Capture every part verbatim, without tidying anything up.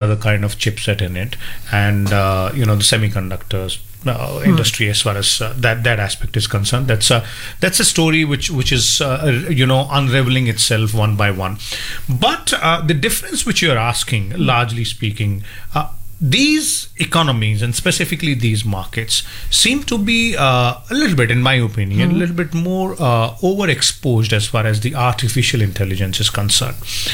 other kind of chipset in it, and uh, you know the semiconductors uh, industry as far as uh, that that aspect is concerned. That's a that's a story which which is uh, you know unraveling itself one by one. But uh, the difference which you are asking, largely speaking. Uh, These economies and specifically these markets seem to be uh, a little bit, in my opinion, mm. a little bit more uh, overexposed as far as the artificial intelligence is concerned.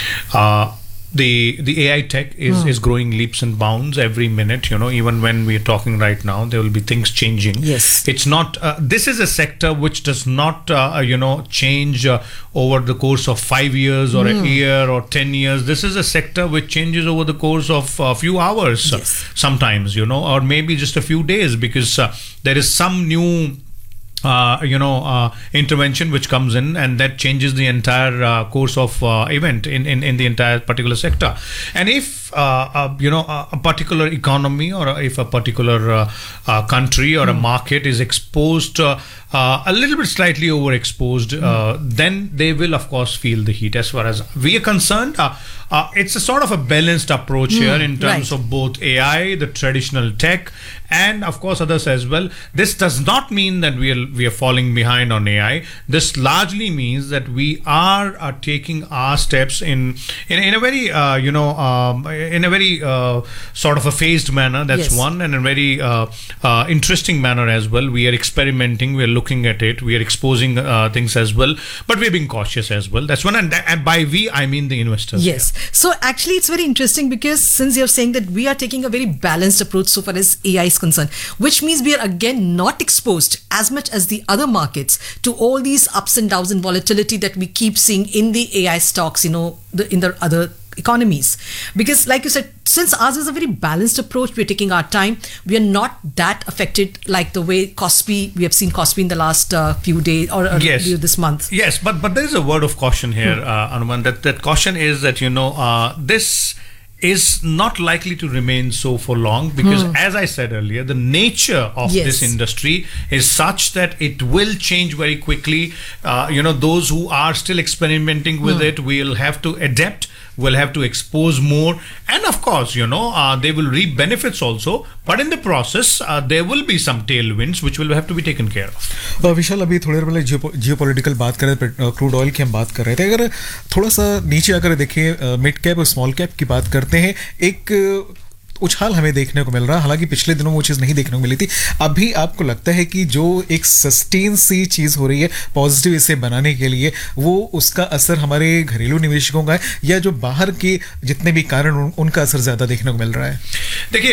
Uh, the the A I tech is, mm. is growing leaps and bounds every minute. You know, even when we are talking right now, there will be things changing. Yes, it's not. Uh, this is a sector which does not, uh, you know, change uh, over the course of five years or mm. a year or ten years. This is a sector which changes over the course of a few hours, yes. uh, sometimes, you know, or maybe just a few days, because uh, there is some new. Uh, you know, uh, intervention which comes in, and that changes the entire uh, course of uh, event in, in, in the entire particular sector. And if uh, uh, you know a, a particular economy or a, if a particular uh, uh, country or mm. a market is exposed uh, uh, a little bit slightly overexposed, mm. uh, then they will of course feel the heat. As far as we are concerned, uh, uh, it's a sort of a balanced approach mm. here in terms right. of both A I, the traditional tech, and of course others as well. This does not mean that we are we are falling behind on A I. This largely means that we are, are taking our steps in in, in a very uh, you know um, in a very uh, sort of a phased manner. That's yes. one, and a very uh, uh, interesting manner as well. We are experimenting. We are looking at it. We are exposing uh, things as well, but we are being cautious as well. That's one, and, and by we I mean the investors. Yes. Here. So actually, it's very interesting because since you're saying that we are taking a very balanced approach so far as A I is concerned, which means we are again not exposed as much as the other markets to all these ups and downs and volatility that we keep seeing in the A I stocks, you know, the, in the other economies. Because like you said, since ours is a very balanced approach, we're taking our time. We are not that affected like the way Kospi, we have seen Kospi in the last uh, few days or, or yes. this month. Yes, but but there is a word of caution here, hmm. uh, Anuman. That, that caution is that, you know, uh, this is not likely to remain so for long because hmm. as I said earlier, the nature of yes. this industry is such that it will change very quickly. Uh, you know, those who are still experimenting with hmm. it will have to adapt, will have to expose more, and of course, you know, uh, they will reap benefits also, but in the process uh, there will be some tailwinds which will have to be taken care of. uh, विशाल, अभी थोड़ी देर पहले geopolitical बात कर रहे थे, crude oil की हम बात कर रहे थे. अगर थोड़ा सा नीचे अगर देखें, मिड कैप और स्मॉल कैप की बात करते हैं, एक उछाल हमें देखने को मिल रहा है. हालांकि पिछले दिनों वो चीज़ नहीं देखने को मिली थी. अभी आपको लगता है कि जो एक सस्टेन सी चीज़ हो रही है पॉजिटिव इसे बनाने के लिए, वो उसका असर हमारे घरेलू निवेशकों का है या जो बाहर के जितने भी कारण उन, उनका असर ज़्यादा देखने को मिल रहा है? देखिए,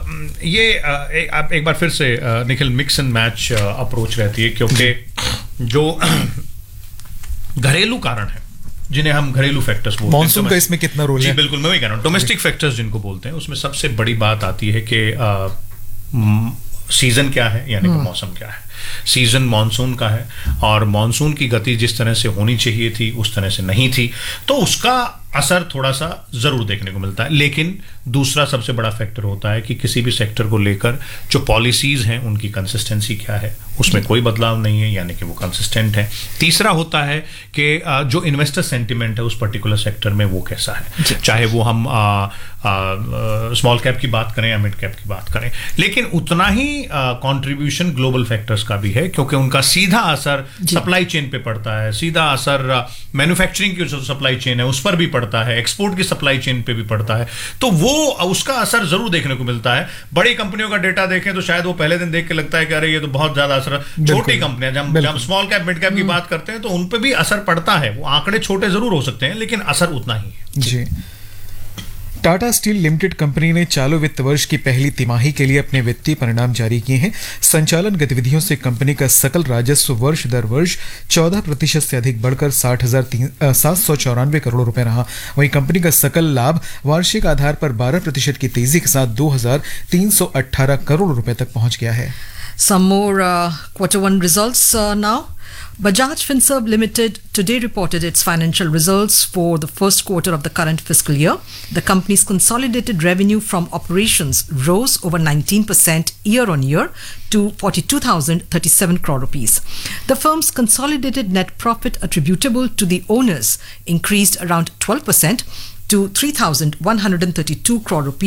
ये आप एक बार फिर से Nikhil mix and match approach रहती है, क्योंकि जो घरेलू कारण है जिन्हें हम घरेलू फैक्टर्स बोलते हैं, मॉनसून का इसमें कितना रोल है? जी बिल्कुल, मैं वही कह रहा हूँ. डोमेस्टिक फैक्टर्स जिनको बोलते हैं, उसमें सबसे बड़ी बात आती है कि सीजन क्या है, यानी कि मौसम क्या है. सीजन मॉनसून का है और मॉनसून की गति जिस तरह से होनी चाहिए थी उस तरह से नहीं थी, तो उसका असर थोड़ा सा जरूर देखने को मिलता है. लेकिन दूसरा सबसे बड़ा फैक्टर होता है कि किसी भी सेक्टर को लेकर जो पॉलिसीज हैं उनकी कंसिस्टेंसी क्या है, उसमें कोई बदलाव नहीं है, यानी कि वो कंसिस्टेंट है. तीसरा होता है कि जो इन्वेस्टर सेंटिमेंट है उस पर्टिकुलर सेक्टर में वो कैसा है, चाहे वो हम स्मॉल कैप की बात करें या मिड कैप की बात करें. लेकिन उतना ही कंट्रीब्यूशन ग्लोबल फैक्टर्स का भी है, क्योंकि उनका सीधा असर सप्लाई चेन पे पड़ता है, सीधा असर मैन्युफैक्चरिंग की जो सप्लाई चेन है उस पर भी पड़ता है, एक्सपोर्ट की सप्लाई चेन पे भी पड़ता है. तो वो उसका असर जरूर देखने को मिलता है. बड़ी कंपनियों का डेटा देखें तो शायद वो पहले दिन देख के लगता है कि अरे ये तो बहुत ज्यादा असर. छोटी कंपनियां, जब जब स्मॉल कैप मिड कैप की बात करते हैं तो उन पे भी असर पड़ता है. वो आंकड़े छोटे जरूर हो सकते हैं लेकिन असर उतना ही है. जी. टाटा स्टील लिमिटेड कंपनी ने चालू वित्त वर्ष की पहली तिमाही के लिए अपने वित्तीय परिणाम जारी किए हैं. संचालन गतिविधियों से कंपनी का सकल राजस्व वर्ष दर वर्ष चौदह प्रतिशत से अधिक बढ़कर साठ हजार सात सौ चौरानवे करोड़ रुपए रहा. वहीं कंपनी का सकल लाभ वार्षिक आधार पर बारह प्रतिशत की तेजी के साथ दो हजार तीन सौ अट्ठारह करोड़ रुपए तक पहुंच गया है. Some more uh, quarter one results uh, now. Bajaj Finserv Limited today reported its financial results for the first quarter of the current fiscal year. The company's consolidated revenue from operations rose over nineteen percent year on year to forty-two thousand thirty-seven crore rupees. The firm's consolidated net profit attributable to the owners increased around twelve percent to three thousand one hundred thirty-two crore rupees.